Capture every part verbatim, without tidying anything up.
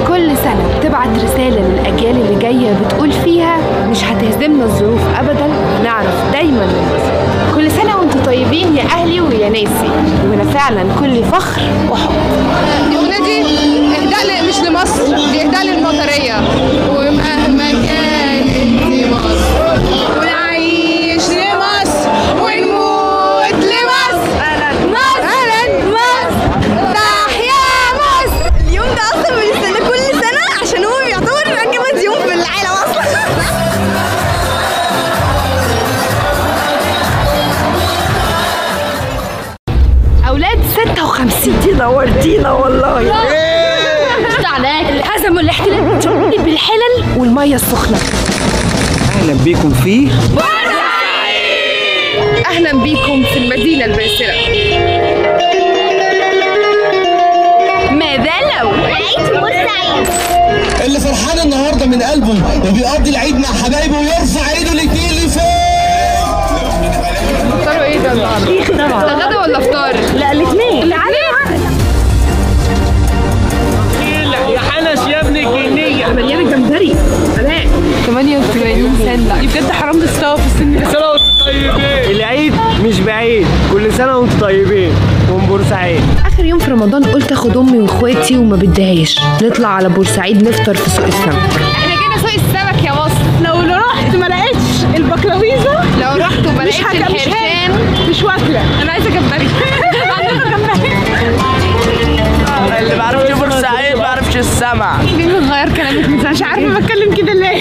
كل سنة بتبعت رسالة للأجيال اللي جاية بتقول فيها مش هتهزمنا الظروف أبدا، نعرف دايما ننبسط. كل سنة وانتم طيبين يا أهلي ويا ناسي، وأنا فعلا كل فخر وحب. الأغنية دي إهداء مش لمصر، دي إهداء للمطرية. ومهما كانت دي مصر ونعيش لمصر ونموت لمصر. أهلا مصر، أهلا مصر، تحيا مصر. اليوم ده أصلا بنستنى كل سنة عشان هو يعتبر أجمل يوم في العالم أصلا. أولاد ستة وخمسين دي نورتينا والله. هزموا الاحتلال بالحلل والمية السخنة. أهلا بيكم في بورسعيد. أهلا بيكم في المدينة الباسلة. ماذا لو عيد بورسعيد؟ اللي فرحان النهارده من قلبه وبيقضي العيد مع حبايبه ويرفع ايده الاتنين لفوق. فطاروا ايه ده النهارده؟ طبعا غدا ولا فطار؟ لا الاثنين. الاثنين. يا حنش يا ابن الجنية مليانة جمبري. الاء ثمانية وثمانين سنة. دي بجد حرام تستوى في السن ده. كل سنة وانتم طيبين. العيد مش بعيد، كل سنة وانتم طيبين من بورسعيد. اخر يوم في رمضان قلت اخد امي واخواتي وما بديهاش، نطلع على بورسعيد نفطر في سوق السمك. احنا جينا سوق السمك يا مصر. لو رحت ما لقيتش البكلاويزة، لو رحت وما لقيتش الحرشان مش واكلة. انا عايزة جمبري. اللي ما عرفش بورسعيد ما عرفش السمع. مين بتغير كلامك؟ مش عارفة بتكلم كده ليه؟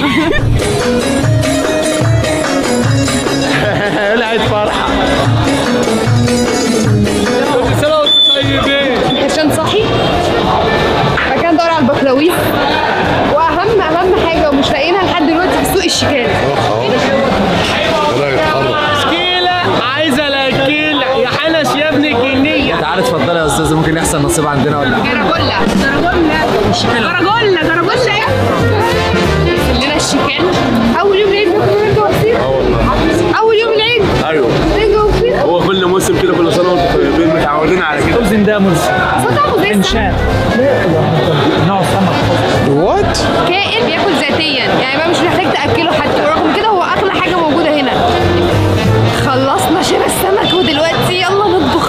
طلعت فرحة. كل سنة وانتم طيبين. الحرشان صحي. مكان ندور على البكلاويز. واهم اهم حاجة ومش لاقيينها لحد دلوقتي في سوق الشيكات. تشكيلة عايزة الاكيل يا حنش يا ابن الجنية. تعالى اتفضلي يا استاذ، ممكن يحصل نصيب عندنا ولا؟ جراجولا. جراجولا. جراجولا. جراجولا ايه؟ لنا الشيكان. أول يوم العيد بياكلوا رنجة وفسيخ. اه والله. أول يوم العيد. ايوه. رنجة وفسيخ. هو كل موسم كده كل سنة وانتم طيبين، متعودين على كده. توزن ده مرسي. صوت زي السمك. نوع سمك. وات؟ كائن بياكل ذاتيا، يعني بقى مش محتاج تأكله حتى، ورغم كده هو أغلى حاجة موجودة هنا. خلصنا شراء السمك ودلوقتي يلا نطبخ.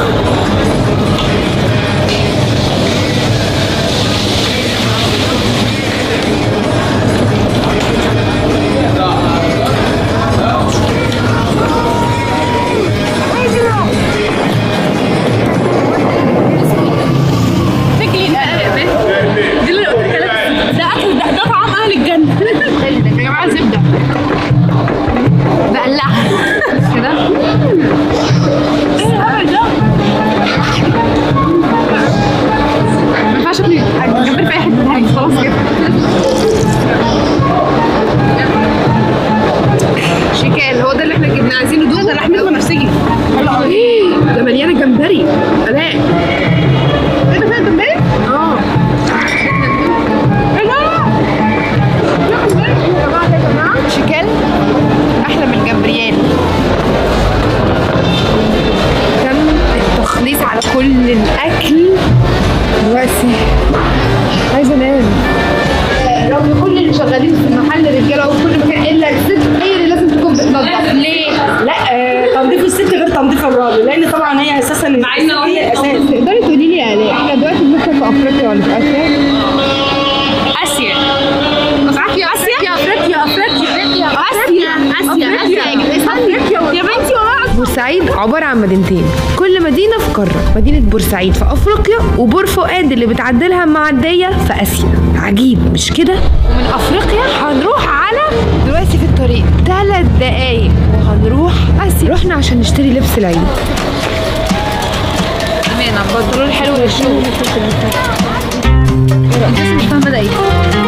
شيكال هو ده اللي احنا جبناه، عايزين ندوق. ده لحمته بنفسجي. ده مليانه جمبري. الاء ايه ده؟ فيها جمبري؟ اه. يا جماعه شيكال احلى من الجمبريان. تم التخليص على كل الاكل دلوقتي. عايزه انام. رغم كل اللي شغالين في المحل رجاله وكل مكان الا الست هي اللي لازم تكون بتنظف. ليه؟ لا آه، تنظيف الست غير تنظيف الراجل، لان طبعا هي اساسا هي اساس. تقدري تقولي لي يعني احنا دلوقتي بنفكر في افريقيا ولا في اسيا؟ اسيا. افريقيا. اسيا. افريقيا. افريقيا. اسيا. اسيا. اسيا. افريقيا يا بنتي والله. بورسعيد عبارة عن مدينتين، كل مدينة في قارة. مدينة بورسعيد في أفريقيا، وبور فؤاد اللي بتعدلها معدية في آسيا. عجيب مش كده؟ ومن أفريقيا هنروح على دلوقتي في الطريق ثلاث دقايق وهنروح آسيا. رحنا عشان نشتري لبس العيد. أمانة بنطلون حلو للشغل. انت مش فاهمة ده ايه؟